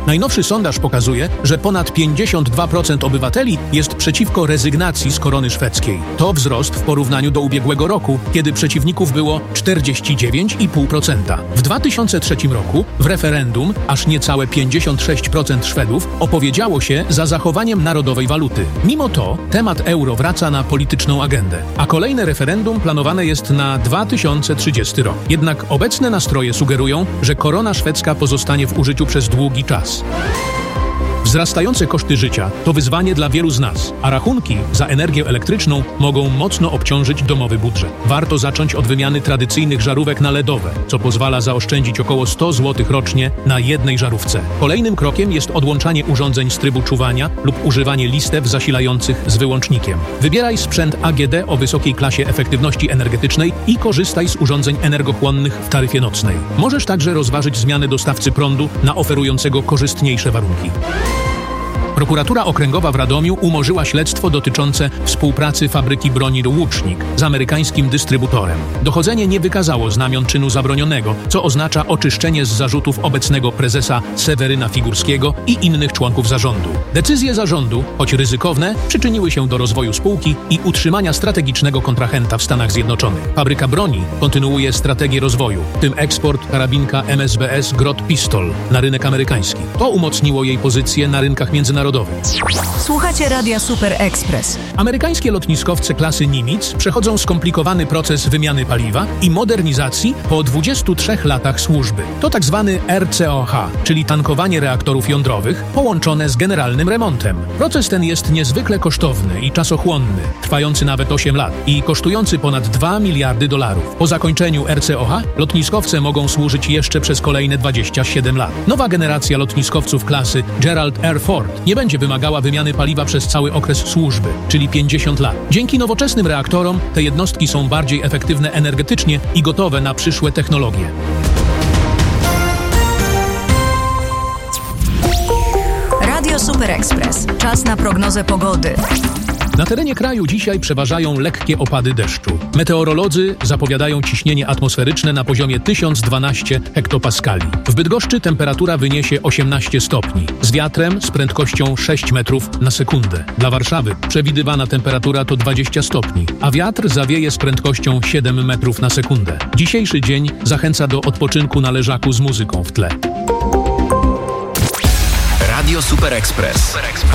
Najnowszy sondaż pokazuje, że ponad 52% obywateli jest przeciwko rezygnacji z korony szwedzkiej. To wzrost w porównaniu do ubiegłego roku, kiedy przeciwników było 49,5%. W 2003 roku w referendum aż niecałe 56% Szwedów opowiedziało się za zachowaniem narodowej waluty. Mimo to temat euro wraca na polityczną agendę, a kolejne referendum planowane jest na 2030 rok. Jednak obecne nastroje sugerują, że korona szwedzka pozostanie w użyciu przez długi czas. Wzrastające koszty życia to wyzwanie dla wielu z nas, a rachunki za energię elektryczną mogą mocno obciążyć domowy budżet. Warto zacząć od wymiany tradycyjnych żarówek na LEDowe, co pozwala zaoszczędzić około 100 zł rocznie na jednej żarówce. Kolejnym krokiem jest odłączanie urządzeń z trybu czuwania lub używanie listew zasilających z wyłącznikiem. Wybieraj sprzęt AGD o wysokiej klasie efektywności energetycznej i korzystaj z urządzeń energochłonnych w taryfie nocnej. Możesz także rozważyć zmianę dostawcy prądu na oferującego korzystniejsze warunki. Prokuratura Okręgowa w Radomiu umorzyła śledztwo dotyczące współpracy fabryki broni Łucznik z amerykańskim dystrybutorem. Dochodzenie nie wykazało znamion czynu zabronionego, co oznacza oczyszczenie z zarzutów obecnego prezesa Seweryna Figurskiego i innych członków zarządu. Decyzje zarządu, choć ryzykowne, przyczyniły się do rozwoju spółki i utrzymania strategicznego kontrahenta w Stanach Zjednoczonych. Fabryka broni kontynuuje strategię rozwoju, w tym eksport karabinka MSBS Grot Pistol na rynek amerykański. To umocniło jej pozycję na rynkach międzynarodowych. Słuchacie Radia Super Express. Amerykańskie lotniskowce klasy Nimitz przechodzą skomplikowany proces wymiany paliwa i modernizacji po 23 latach służby. To tak zwany RCOH, czyli tankowanie reaktorów jądrowych połączone z generalnym remontem. Proces ten jest niezwykle kosztowny i czasochłonny, trwający nawet 8 lat i kosztujący ponad $2 miliardy. Po zakończeniu RCOH lotniskowce mogą służyć jeszcze przez kolejne 27 lat. Nowa generacja lotniskowców klasy Gerald R. Ford nie będzie wymagała wymiany paliwa przez cały okres służby, czyli 50 lat. Dzięki nowoczesnym reaktorom te jednostki są bardziej efektywne energetycznie i gotowe na przyszłe technologie. Radio Super Express. Czas na prognozę pogody. Na terenie kraju dzisiaj przeważają lekkie opady deszczu. Meteorolodzy zapowiadają ciśnienie atmosferyczne na poziomie 1012 hektopaskali. W Bydgoszczy temperatura wyniesie 18 stopni, z wiatrem z prędkością 6 metrów na sekundę. Dla Warszawy przewidywana temperatura to 20 stopni, a wiatr zawieje z prędkością 7 metrów na sekundę. Dzisiejszy dzień zachęca do odpoczynku na leżaku z muzyką w tle. Radio Super Express.